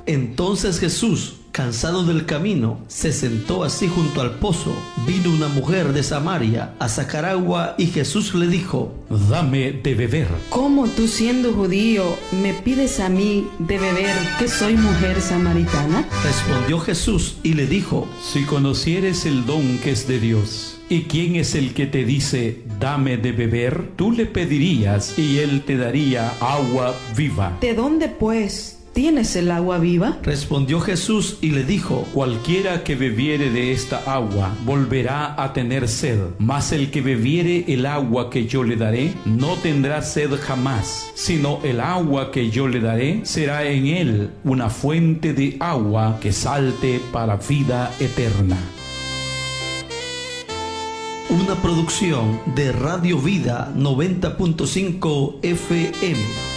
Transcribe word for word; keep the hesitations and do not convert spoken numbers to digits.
Entonces Jesús, cansado del camino, se sentó así junto al pozo. Vino una mujer de Samaria a sacar agua y Jesús le dijo: dame de beber. ¿Cómo tú, siendo judío, me pides a mí de beber, que soy mujer samaritana? Respondió Jesús y le dijo: Si conocieres el don que es de Dios, ¿y quién es el que te dice, dame de beber? Tú le pedirías y él te daría agua viva. ¿De dónde, pues, tienes el agua viva? Respondió Jesús y le dijo: Cualquiera que bebiere de esta agua volverá a tener sed, mas el que bebiere el agua que yo le daré no tendrá sed jamás, sino el agua que yo le daré será en él una fuente de agua que salte para vida eterna. Una producción de Radio Vida noventa punto cinco F M.